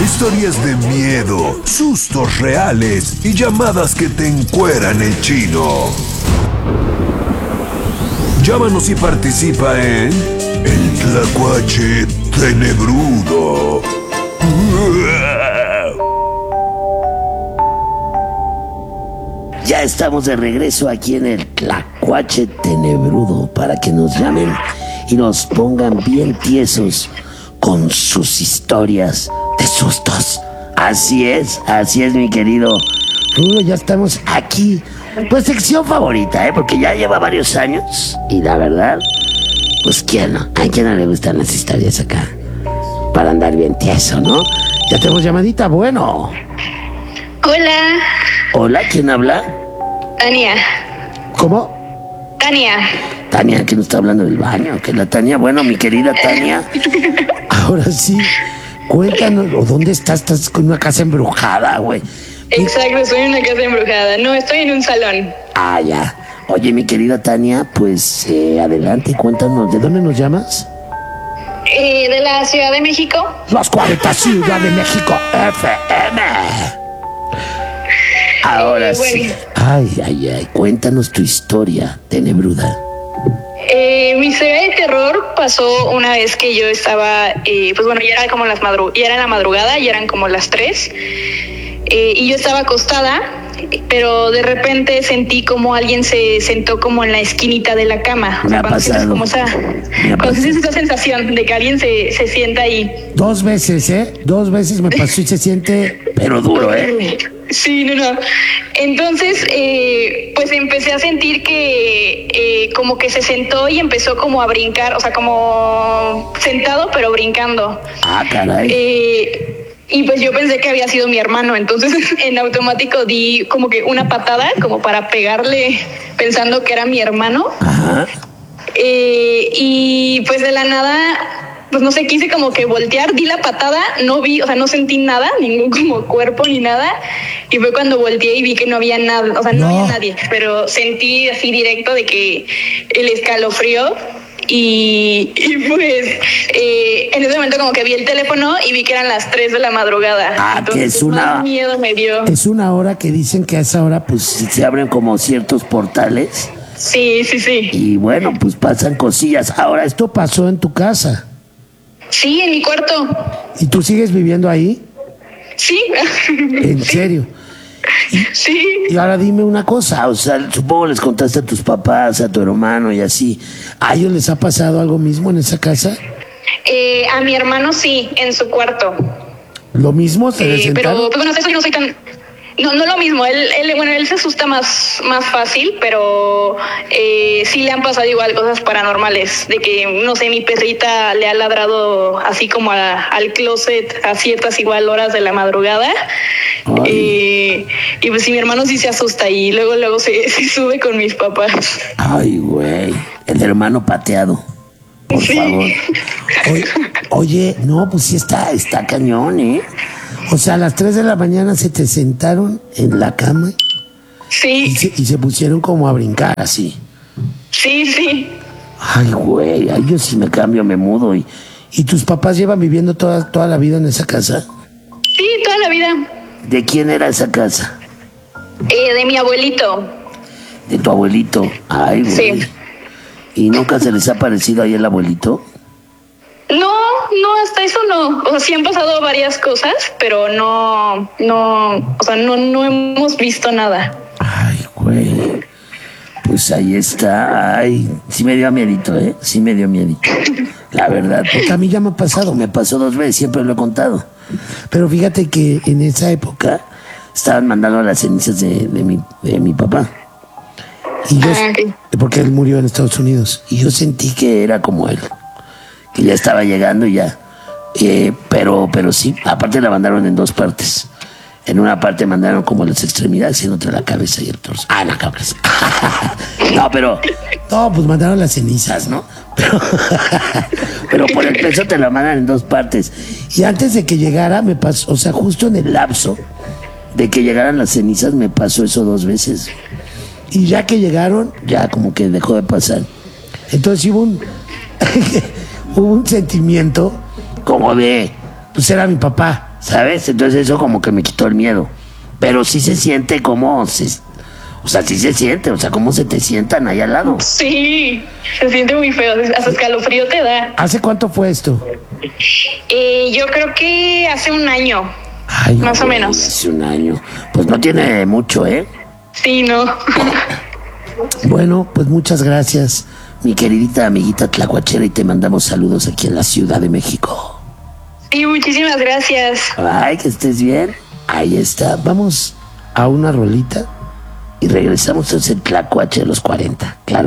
Historias de miedo, sustos reales y llamadas que te encueran el chino. Llámanos y participa en El Tlacuache Tenebrudo. Ya estamos de regreso aquí en el Tlacuache Tenebrudo para que nos llamen y nos pongan bien tiesos con sus historias de sustos. Así es, mi querido Rudo, ya estamos aquí. Pues sección favorita, porque ya lleva varios años y la verdad, pues quién no, a quién no le gustan las historias acá para andar bien tieso, ¿no? Ya tenemos llamadita, bueno. Hola. Hola, ¿quién habla? Tania. ¿Cómo? Tania. Tania, ¿quién está hablando del baño? ¿Que la Tania? Bueno, mi querida Tania, ahora sí, cuéntanos, ¿dónde estás? ¿Estás con una casa embrujada, güey? Exacto, estoy en una casa embrujada. No, estoy en un salón. Ah, ya. Oye, mi querida Tania, pues adelante, cuéntanos, ¿de dónde nos llamas? De la Ciudad de México. Los 40 Ciudad de México FM. Ahora sí. Ay, cuéntanos tu historia tenebruda. Mi historia de terror pasó una vez que yo estaba, pues bueno, ya era como ya era la madrugada, ya eran como las 3. Y yo estaba acostada, pero de repente sentí como alguien se sentó como en la esquinita de la cama. Me ha pasado. Cuando sientes esa sensación de que alguien se sienta ahí. 2 veces, 2 veces me pasó y se siente, pero duro, Sí, no. Entonces, pues empecé a sentir que como que se sentó y empezó como a brincar, o sea, como sentado pero brincando. Ah, caray. Y pues yo pensé que había sido mi hermano, entonces en automático di como que una patada como para pegarle pensando que era mi hermano. Ajá. Y pues de la nada, pues no sé, quise como que voltear, di la patada, no vi, o sea, no sentí nada, ningún como cuerpo ni nada. Y fue cuando volteé y vi que no había nada, o sea, no había nadie, pero sentí así directo de que el escalofrío. Y pues en ese momento como que vi el teléfono y vi que eran las 3 de la madrugada. Ah, entonces, que es más miedo me dio. Es una hora que dicen que a esa hora pues se abren como ciertos portales. Sí. Y bueno, pues pasan cosillas. Ahora, ¿esto pasó en tu casa? Sí, en mi cuarto. ¿Y tú sigues viviendo ahí? Sí. ¿En serio? Sí. Y ahora dime una cosa, o sea, supongo les contaste a tus papás, a tu hermano y así. ¿A ellos les ha pasado algo mismo en esa casa? A mi hermano sí, en su cuarto. ¿Lo mismo? ¿Se les sentaron? Pero pues bueno, eso yo no soy tan... No lo mismo, él se asusta más fácil, pero sí le han pasado igual cosas paranormales, de que, no sé, mi perrita le ha ladrado así como al closet a ciertas igual horas de la madrugada. Y pues sí, mi hermano sí se asusta y luego se sube con mis papás. Ay, güey, el hermano pateado, por favor. Oye, no, pues sí está cañón, O sea, a las 3 de la mañana se te sentaron en la cama. Sí. Y se pusieron como a brincar así. Sí. Ay, güey, yo sí me cambio, me mudo. ¿Y tus papás llevan viviendo toda la vida en esa casa? Sí, toda la vida. ¿De quién era esa casa? De mi abuelito. ¿De tu abuelito? Ay, güey. Sí. ¿Y nunca se les ha parecido ahí el abuelito? No, hasta eso no. O sea, sí han pasado varias cosas, pero no, o sea, no hemos visto nada. Ay, güey. Pues ahí está. Ay, sí me dio miedito, Sí me dio miedito. La verdad, porque a mí ya me ha pasado. Me pasó 2 veces, siempre lo he contado. Pero fíjate que en esa época estaban mandando las cenizas de mi papá. Y yo, okay. Porque él murió en Estados Unidos. Y yo sentí que era como él, que ya estaba llegando y ya. Pero sí, aparte la mandaron en 2 partes. En una parte mandaron como las extremidades y en otra la cabeza y el torso. Ah, la cabeza. No, pues mandaron las cenizas, ¿no? Pero por el peso te la mandan en 2 partes. Y antes de que llegara me pasó, o sea, justo en el lapso de que llegaran las cenizas me pasó eso 2 veces. Y ya que llegaron, ya como que dejó de pasar. Entonces hubo un sentimiento como de, pues era mi papá. ¿sabes? Entonces eso como que me quitó el miedo. Pero sí se siente como... O sea, sí se siente, o sea, cómo se te sientan ahí al lado. Sí, se siente muy feo, hasta escalofrío te da. ¿Hace cuánto fue esto? Yo creo que hace un año, Ay, más o güey, menos. hace un año. Pues no tiene mucho, ¿eh? Sí, no. Bueno, pues muchas gracias, mi queridita amiguita tlacuachera, y te mandamos saludos aquí en la Ciudad de México. Sí, muchísimas gracias. Ay, que estés bien. Ahí está. Vamos a una rolita y regresamos a ese tlacuache de los 40. Claro.